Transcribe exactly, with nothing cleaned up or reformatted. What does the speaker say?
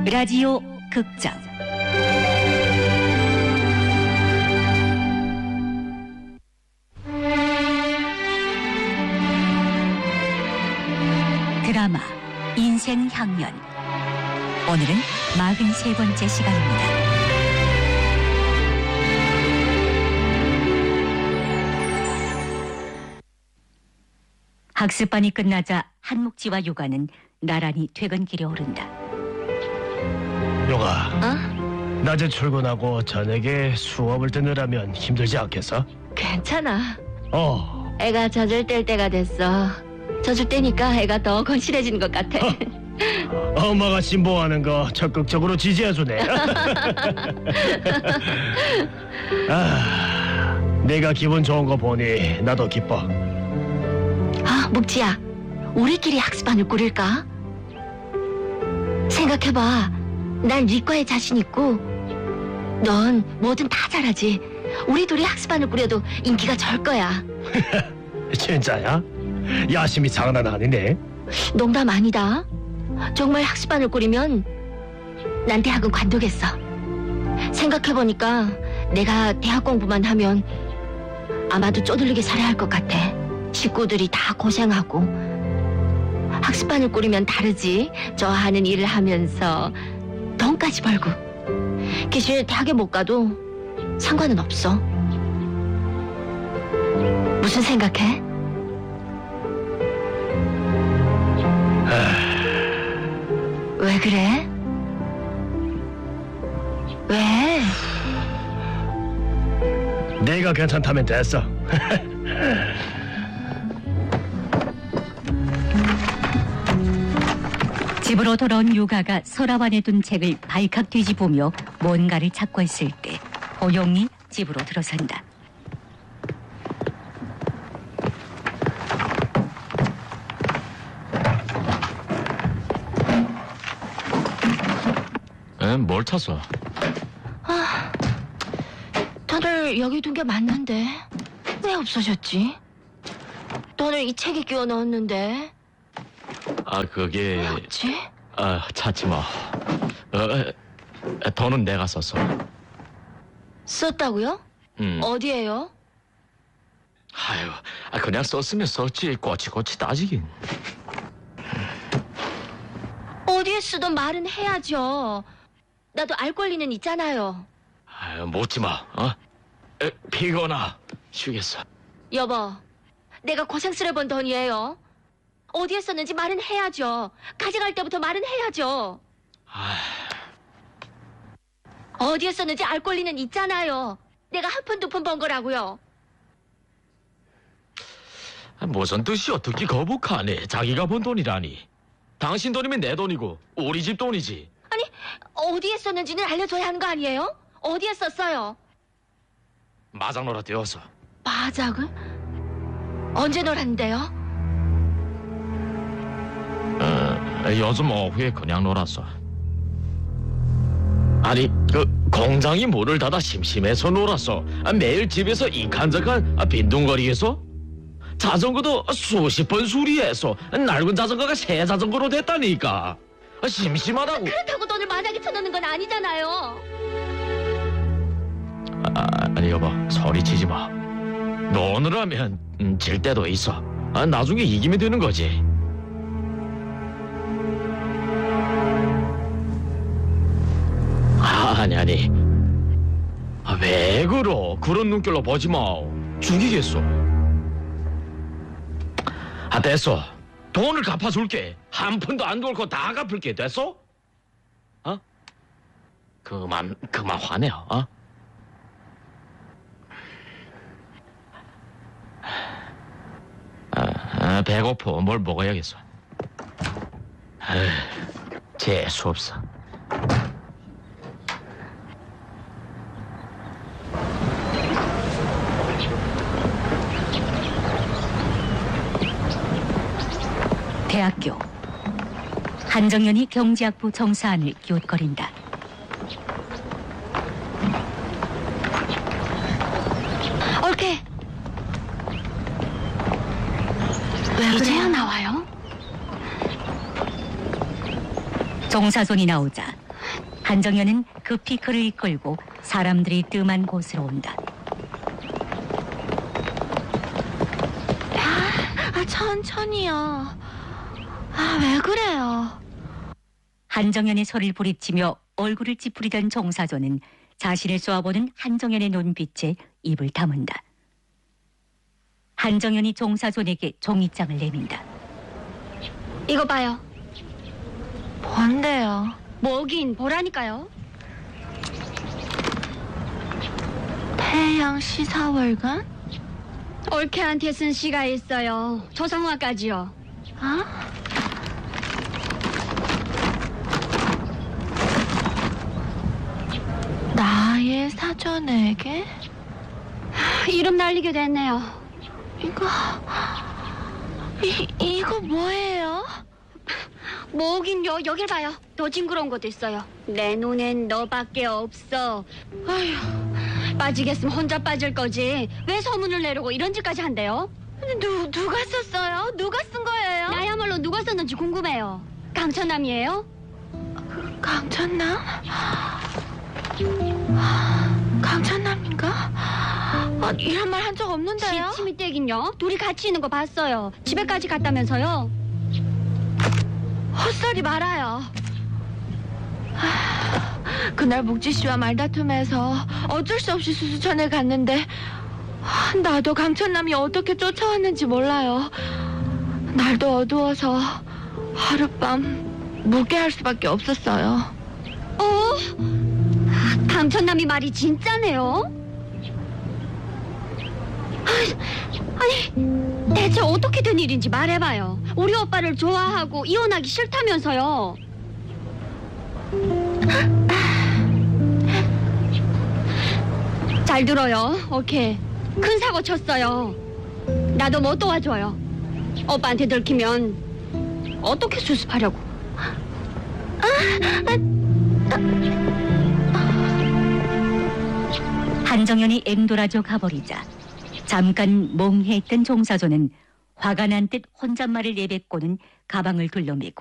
라디오 극장 드라마 인생향연. 오늘은 마흔세 번째 시간입니다. 학습반이 끝나자 한묵지와 요가는 나란히 퇴근길에 오른다. 요가, 어? 낮에 출근하고 저녁에 수업을 듣느라면 힘들지 않겠어? 괜찮아. 어. 애가 젖을 뗄 때가 됐어. 젖을 떼니까 애가 더 건실해지는 것 같아. 엄마가 신봉하는 거 적극적으로 지지해주네. 아, 내가 기분 좋은 거 보니 나도 기뻐. 아, 묵지야. 우리끼리 학습반을 꾸릴까? 생각해봐. 난 리과에 자신 있고 넌 뭐든 다 잘하지. 우리 둘이 학습반을 꾸려도 인기가 절 거야. 진짜야? 야심이 장난 아니네. 농담 아니다. 정말 학습반을 꾸리면 난 대학은 관두겠어. 생각해보니까 내가 대학 공부만 하면 아마도 쪼들리게 살아야 할 것 같아. 식구들이 다 고생하고. 학습반을 꾸리면 다르지. 저 하는 일을 하면서 돈까지 벌고. 기실 대학에 못 가도 상관은 없어. 무슨 생각해? 왜 그래? 왜? 내가 괜찮다면 됐어. 집으로 돌아온 요가가 서랍 안에 둔 책을 발칵 뒤집으며 뭔가를 찾고 있을 때 호용이 집으로 들어선다. 에? 뭘 찾어? 아, 돈을 여기 둔 게 맞는데 왜 없어졌지? 돈을 이 책에 끼워 넣었는데 아 그게 왜 없지? 아 찾지 마. 어, 에, 돈은 내가 썼어. 썼다고요? 음. 어디에요? 아유, 아, 그냥 썼으면 썼지. 꼬치꼬치 따지긴. 어디에 쓰던 말은 해야죠. 나도 알 권리는 있잖아요. 아유, 묻지 마. 어? 에, 피곤하. 쉬겠어. 여보, 내가 고생스레 번 돈이에요. 어디에 썼는지 말은 해야죠. 가져갈 때부터 말은 해야죠. 아, 어디에 썼는지 알 권리는 있잖아요. 내가 한 푼 두 푼 번 거라고요. 무슨 뜻이 어떻게 거북하네. 자기가 번 돈이라니. 당신 돈이면 내 돈이고 우리 집 돈이지. 아니, 어디에 썼는지는 알려줘야 하는 거 아니에요? 어디에 썼어요? 마장 놀아 되어서. 마작을? 언제 놀았는데요? 어, 요즘 오후에 그냥 놀았어. 아니, 그 공장이 문을 닫아 심심해서 놀았어. 아, 매일 집에서 이칸저칸 아, 빈둥거리겠어? 자전거도 수십 번 수리해서 낡은 자전거가 새 자전거로 됐다니까. 아, 심심하다고. 그렇다고 돈을 마작에 쳐넣는 건 아니잖아요. 아, 아니 여보, 소리치지 마. 논을 하면 음, 질 때도 있어. 아, 나중에 이기면 되는 거지. 아, 아니 아니. 아, 왜 그러? 그런 눈길로 보지 마. 죽이겠어. 아, 됐어. 돈을 갚아줄게. 한 푼도 안 돌고 다 갚을게. 됐어? 어? 그만 그만 화내요. 어? 아, 아, 배고파. 뭘 먹어야겠어. 에휴, 재수 없어. 대학교. 한정연이 경제학부 정사안을 기웃거린다. 옳게. 왜 이제야 나와요? 정사손이 나오자 한정현은 급히 그를 이끌고 사람들이 뜸한 곳으로 온다. 아, 천천히요. 아, 왜 그래요? 한정현의 소리를 부딪히며 얼굴을 찌푸리던 종사조는 자신을 쏘아보는 한정현의 눈빛에 입을 다문다. 한정현이 종사존에게 종이장을 내민다. 이거 봐요. 뭔데요? 뭐긴 보라니까요. 태양 시사월간? 올케한테 쓴 시가 있어요. 조성화까지요. 아? 나의 사전에게? 이름 날리게 됐네요. 이거 이 이거 뭐예요? 뭐긴요. 여길 봐요. 더 징그러운 것도 있어요. 내 눈엔 너밖에 없어. 아휴, 빠지겠으면 혼자 빠질 거지. 왜 소문을 내려고 이런 짓까지 한대요? 누 누가 썼어요? 누가 쓴 거예요? 나야말로 누가 썼는지 궁금해요. 강천남이에요? 강천남? 강천남인가? 아, 이런 말 한 적 없는데요? 침이 떼긴요. 둘이 같이 있는 거 봤어요. 집에까지 갔다면서요. 헛소리 말아요. 하, 그날 묵지 씨와 말다툼해서 어쩔 수 없이 수수천에 갔는데 하, 나도 강천남이 어떻게 쫓아왔는지 몰라요. 날도 어두워서 하룻밤 묵게 할 수밖에 없었어요. 어? 강천남이 말이 진짜네요? 아니, 대체 어떻게 된 일인지 말해봐요. 우리 오빠를 좋아하고 이혼하기 싫다면서요. 잘 들어요. 오케이. 큰 사고 쳤어요. 나도 못 도와줘요. 오빠한테 들키면 어떻게 수습하려고. 한정현이 앵돌아져 가버리자 잠깐 멍해있던 종사조는 화가 난 듯 혼잣말을 내뱉고는 가방을 둘러매고